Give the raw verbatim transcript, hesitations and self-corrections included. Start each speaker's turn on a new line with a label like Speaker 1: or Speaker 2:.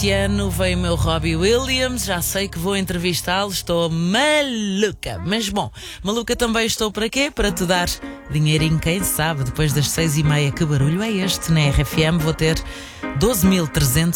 Speaker 1: este ano vem o meu Robbie Williams. Já sei que vou entrevistá-lo, estou maluca. Mas bom, maluca também estou para quê? Para te dar dinheirinho, quem sabe, depois das seis e meia. Que barulho é este na R F M? Vou ter doze mil trezentos